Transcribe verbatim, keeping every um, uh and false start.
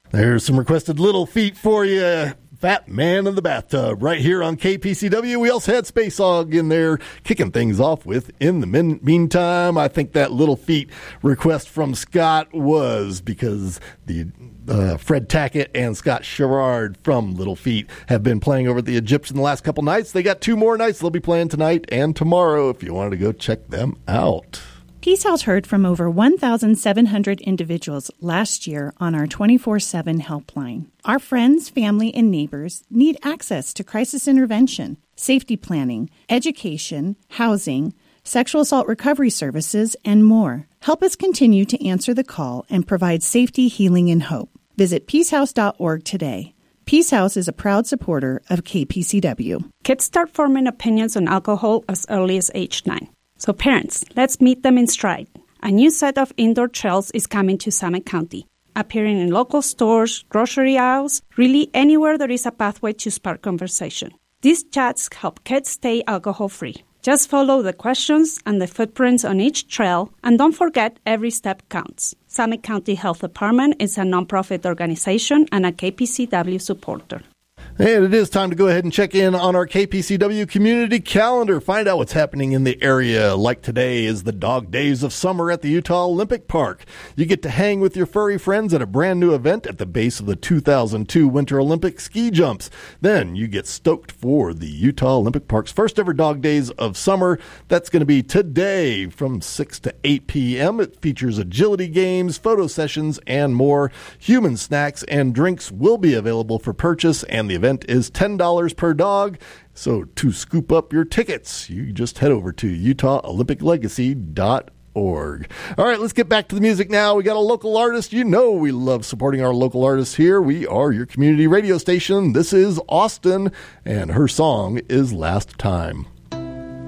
There's some requested Little Feat for you. Fat Man in the Bathtub right here on K P C W. We also had Space Hog in there kicking things off with In the Min- Meantime. I think that Little Feat request from Scott was because the uh, Fred Tackett and Scott Sherrard from Little Feat have been playing over at the Egyptian the last couple nights. They got two more nights they'll be playing tonight and tomorrow if you wanted to go check them out. Peace House heard from over one thousand seven hundred individuals last year on our twenty-four seven helpline. Our friends, family, and neighbors need access to crisis intervention, safety planning, education, housing, sexual assault recovery services, and more. Help us continue to answer the call and provide safety, healing, and hope. Visit peace house dot org today. Peace House is a proud supporter of K P C W. Kids start forming opinions on alcohol as early as age nine. So parents, let's meet them in stride. A new set of indoor trails is coming to Summit County, appearing in local stores, grocery aisles, really anywhere there is a pathway to spark conversation. These chats help kids stay alcohol-free. Just follow the questions and the footprints on each trail, and don't forget every step counts. Summit County Health Department is a nonprofit organization and a K P C W supporter. And it is time to go ahead and check in on our K P C W community calendar. Find out what's happening in the area. Like today is the Dog Days of Summer at the Utah Olympic Park. You get to hang with your furry friends at a brand new event at the base of the two thousand two Winter Olympic ski jumps. Then you get stoked for the Utah Olympic Park's first ever Dog Days of Summer. That's going to be today from six to eight p.m. It features agility games, photo sessions, and more. Human snacks and drinks will be available for purchase, and the event is ten dollars per dog. So to scoop up your tickets, you just head over to utah olympic legacy dot org. All right, let's get back to the music now. We got a local artist. You know we love supporting our local artists here. We are your community radio station. This is Austin, and her song is Last Time.